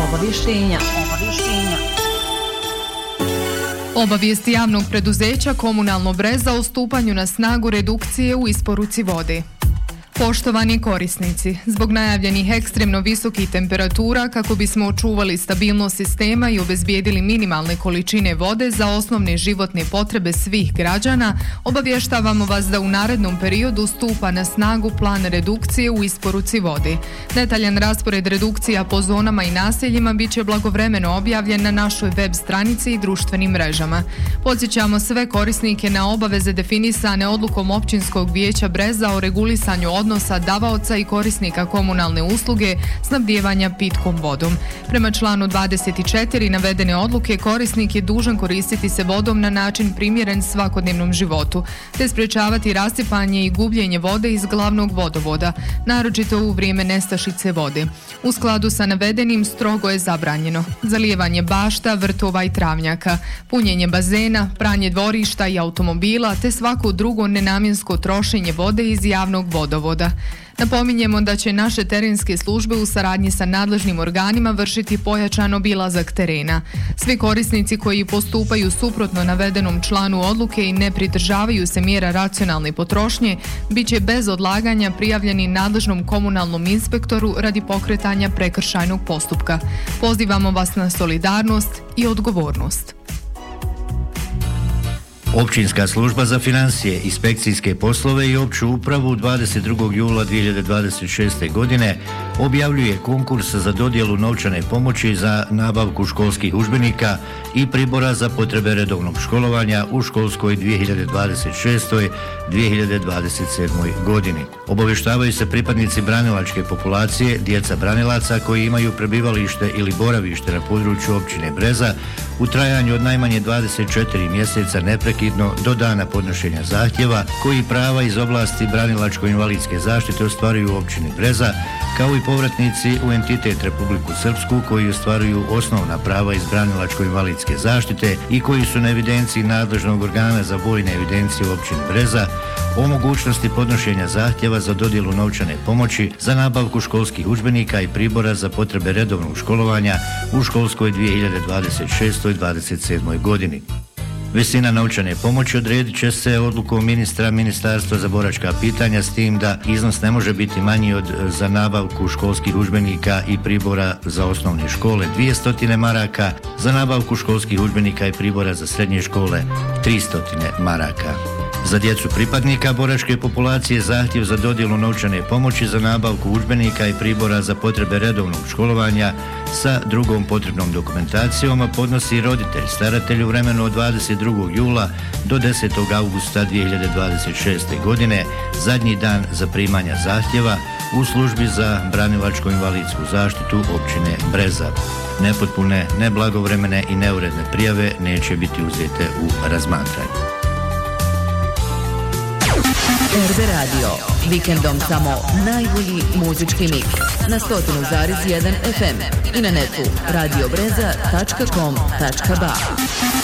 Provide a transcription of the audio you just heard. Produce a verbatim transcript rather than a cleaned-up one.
Obavještenja. Obavještenja. Obavijesti javnog preduzeća Komunalno Breza o stupanju na snagu redukcije u isporuci vode. Poštovani korisnici, zbog najavljenih ekstremno visokih temperatura, kako bismo očuvali stabilnost sistema i obezbijedili minimalne količine vode za osnovne životne potrebe svih građana, obavještavamo vas da u narednom periodu stupa na snagu plan redukcije u isporuci vode. Detaljan raspored redukcija po zonama i naseljima bit će blagovremeno objavljen na našoj web stranici i društvenim mrežama. Podsjećamo sve korisnike na obaveze definisane odlukom Općinskog vijeća Breza o regulisanju odnosa davaoca i korisnika komunalne usluge snabdijevanja pitkom vodom. Prema članu dvadeset četiri navedene odluke, korisnik je dužan koristiti se vodom na način primjeren svakodnevnom životu, te sprečavati rasipanje i gubljenje vode iz glavnog vodovoda, naročito u vrijeme nestašice vode. U skladu sa navedenim strogo je zabranjeno zalijevanje bašta, vrtova i travnjaka, punjenje bazena, pranje dvorišta i automobila, te svako drugo nenamjensko trošenje vode iz javnog vodovoda. Napominjemo da će naše terenske službe u saradnji sa nadležnim organima vršiti pojačan obilazak terena. Svi korisnici koji postupaju suprotno navedenom članu odluke i ne pridržavaju se mjera racionalne potrošnje, bit će bez odlaganja prijavljeni nadležnom komunalnom inspektoru radi pokretanja prekršajnog postupka. Pozivamo vas na solidarnost i odgovornost. Općinska služba za financije, inspekcijske poslove i opću upravu dvadeset drugog jula dvije hiljade dvadeset šeste. godine objavljuje konkurs za dodjelu novčane pomoći za nabavku školskih udžbenika i pribora za potrebe redovnog školovanja u školskoj dvije hiljade dvadeset šestoj dvije hiljade dvadeset sedmoj. godini. Obavještavaju se pripadnici branilačke populacije, djeca branilaca koji imaju prebivalište ili boravište na području općine Breza u trajanju od najmanje dvadeset četiri mjeseca neprekidno do dana podnošenja zahtjeva, koji prava iz oblasti branilačko-invalidske zaštite ostvaruju u općini Breza, kao i povratnici u entitet Republiku Srpsku koji ostvaruju osnovna prava iz branilačko-invalidske zaštite i koji su na evidenciji nadležnog organa za vojne evidencije u općini Breza, o mogućnosti podnošenja zahtjeva za dodjelu novčane pomoći za nabavku školskih udžbenika i pribora za potrebe redovnog školovanja u školskoj dvije hiljade dvadeset šestoj dvadeset sedmoj. godini. Visina novčane pomoći odredit će se odlukom ministra Ministarstva za boračka pitanja, s tim da iznos ne može biti manji od za nabavku školskih udžbenika i pribora za osnovne škole dvjesto maraka, za nabavku školskih udžbenika i pribora za srednje škole tristo maraka. Za djecu pripadnika boračke populacije zahtjev za dodjelu novčane pomoći za nabavku udžbenika i pribora za potrebe redovnog školovanja sa drugom potrebnom dokumentacijom podnosi roditelj staratelj u vremenu od dvadeset drugog jula do desetog augusta dvije hiljade dvadeset šeste. godine, zadnji dan za primanja zahtjeva u službi za branilačko-invalidsku zaštitu općine Breza. Nepotpune, neblagovremene i neuredne prijave neće biti uzete u razmatranje. R B Radio, vikendom samo najbolji muzički miks na sto zarez jedan F M i na netu radio breza tačka com tačka ba.